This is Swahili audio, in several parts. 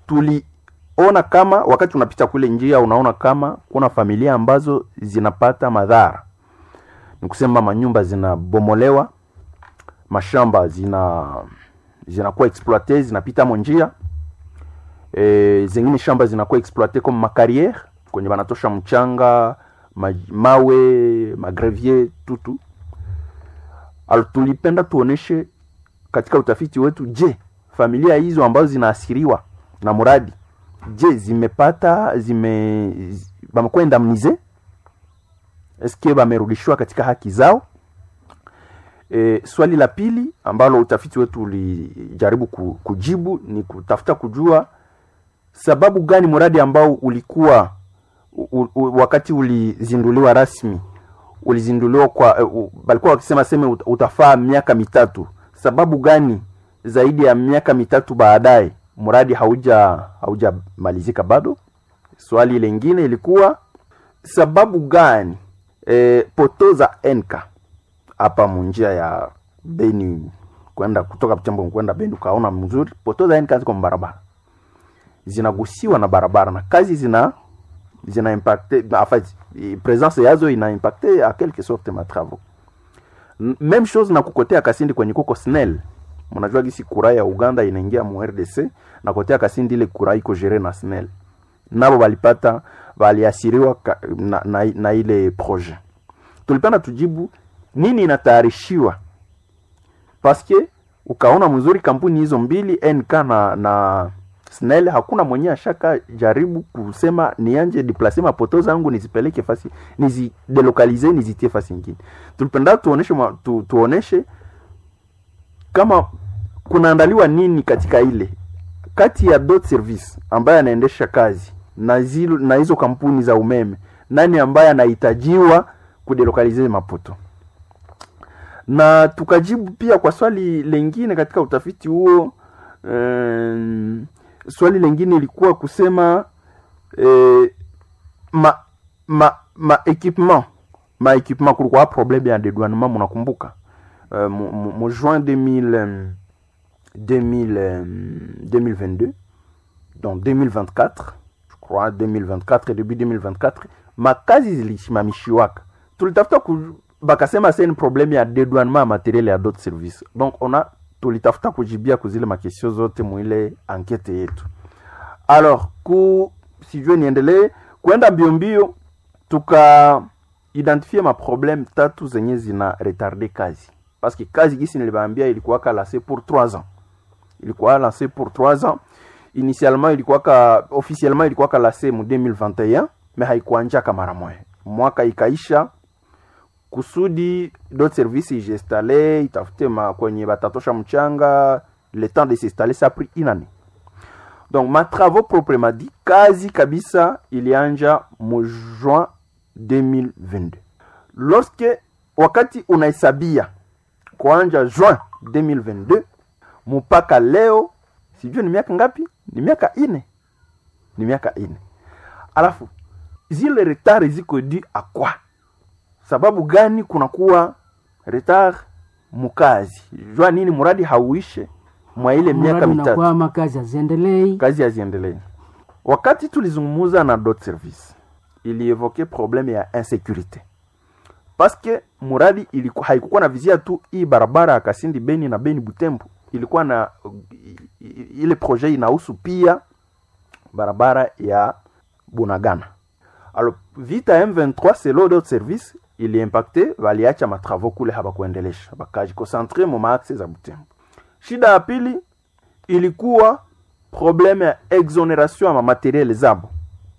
tuliona kama wakati unapita kule njia unaona kama kuna familia ambazo zinapata madhara. Ni kusema manyumba zinabomolewa, mashamba zinakuwa exploité, zinapita monjia. Zingine shamba zinakuwa exploité comme makariere kwenye banatosha mchanga, mawe, magrevier tutu. Tulipenda tuoneshe katika utafiti wetu, je, familia hizo ambazo zinaasiriwa na muradi, je, bamekuwa indemnisé? Eske bamerudishwa katika haki zao? Swali la pili ambalo utafiti wetu ulijaribu kujibu ni kutafuta kujua sababu gani muradi ambao ulikuwa wakati ulizinduliwa rasmi, ulizinduliwa balikuwa wakisema utafaa miaka 3. Sababu gani zaidi ya miaka 3 baadaye muradi hauja malizika bado? Swali lingine ilikuwa sababu gani poto za Enka hapa munjia ya Beni kwenda kutoka Butembo kwenda Beni, kaona mzuri poto za Enka ziko barabara, zinagusiwa na barabara na kazi zina impacter, en fait présence yazo ina impacter à quelque sorte ma travaux. Même chose na kukotea Kasindi kwenye kuko SNEL. Mnajua gisi kura ya Uganda inaingia mu RDC na kotea Kasindi ile kura iko gérée na SNEL. Nabo waliasiriwa na ile projet. Tulipenda tujibu nini inatayarishiwa, parce que ukaona mzuri kampuni hizo mbili NK na SNEL, hakuna mwenye ashaka jaribu kusema nianje déplacer mapoto zangu nizipeleke fasi, nizidelocalize, nizitie fasi nyingine. Tulipenda tuoneshe kama kunaandaliwa nini katika ile kati ya dot service ambaye anaendesha kazi na hizo kampuni za umeme, nani ambaye anahitajiwa kudelocalize mapoto. Na tukajibu pia kwa swali lingine katika utafiti huo. Swali lingine ilikuwa kusema équipement kulikuwa problème ya dédouanement. Mnakumbuka mu juin 2022, donc 2024, je crois 2024 et début 2024, makazi zilisimamishiwaka. Tulitafuta bakasema c'est un problème ya dédouanement matériel ya d'autres services. Donc tulitafuta kujibia kuzile makesio zote muile enquête yetu. Alors sijue niendelee kwenda mbio tuka identifier ma problème 3 zenye zina retarder kazi. Parce que kazi gisi nilibaambia ilikuwa lancée pour 3 ans. Ilikuwa lancée pour 3 ans. Initialement officiellement ilikuwa lancée mu 2021, mais haikuanja kama mara moja. Mwaka ikaisha kusudi d'autres services installés, itafute kwenye batatosha mchanga, le temps de s'installer ça a pris 1 année. Donc ma travaux proprement dit kazi kabisa ilianja mu juin 2022. Lorsque wakati unahesabia kuanja juin 2022 mpaka leo, sijui ni miaka ngapi? Ni miaka 4. Ni miaka 4. Alafu zile retard ziko dû à quoi? Sababu gani kunakuwa retard mukazi? Jua nini muradi hauishe mwa ile miaka 3? Kwa makazi haziendelei. Kazi haziendelei. Wakati tulizungumuza na dot service, ili évoquer problème ya insécurité. Parce que muradi haikuwa na vizia tu hii barabara ya Kasindi Beni na Beni Butembo. Ilikuwa na ile projet inahusu pia barabara ya Bunagana. Alors vita M23 c'est l'autre service, il est impacté, waliacha matravaux kule haba kuendelesha, bakaji concentré mu maaxe za Butembo. Shida ya pili ilikuwa problème ya exonération ya materiel zabo.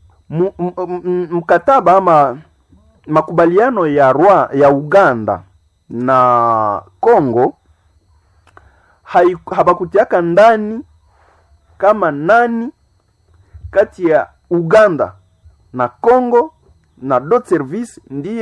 Mkataba ama makubaliano ya Uganda na Congo habakutiaka ndani kama nani kati ya Uganda na Congo na dot service ndiye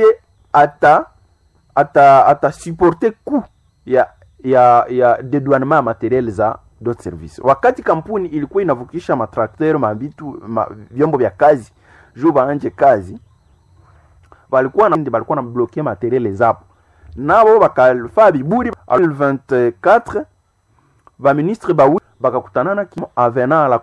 ata supporter coût ya dédouanement matériel za dot service. Wakati kampuni ilikuwa inavukisha matrakter vyombo vya kazi juba anje kazi, walikuwa na bloquer matériel zabo, nabo bakalfa biburi. 2024 ba ministre bakakutana na avenant la